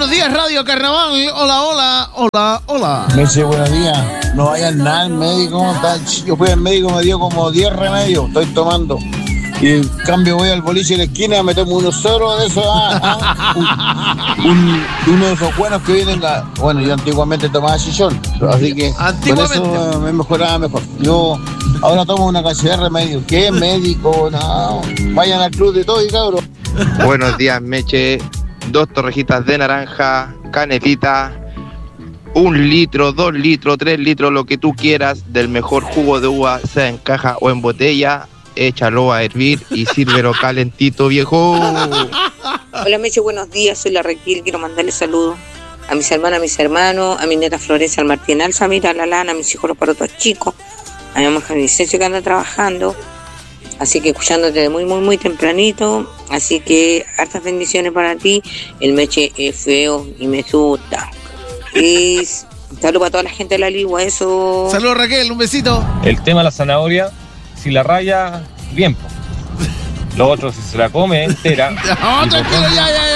Buenos días, Radio Carnaval. Hola, hola, hola, hola. Meche, buenos días. No vayan nada al médico. Yo fui al médico, me dio como 10 remedios. Estoy tomando. Y en cambio voy al boliche de la esquina, me tomo unos soros de esos. Uno de esos buenos que vienen. Bueno, yo antiguamente tomaba chichón. Así que con eso me mejoraba mejor. Yo ahora tomo una cantidad de remedios. ¿Qué médico? No. Vayan al club de todo y cabros. Buenos días, Meche. 2 torrejitas de naranja, canelita, 1 litro, 2 litros, 3 litros, lo que tú quieras, del mejor jugo de uva, sea en caja o en botella. Échalo a hervir y sírvelo calentito, viejo. Hola, Meche, buenos días. Soy la Raquel. Quiero mandarle saludos a mis hermanas, a mis hermanos, a mi neta Florencia, al Martín Alzamira, a la Lana, a mis hijos los parotos chicos, a mi mamá Javi Vicencio que anda trabajando. Así que escuchándote de muy, muy, muy tempranito. Así que hartas bendiciones para ti. El Meche es feo y me asusta. Y saludos para toda la gente de la Ligua, eso. Saludos, Raquel, un besito. El tema de la zanahoria, si la raya, bien. Lo otro, si se la come entera. No, tranquilo, ya.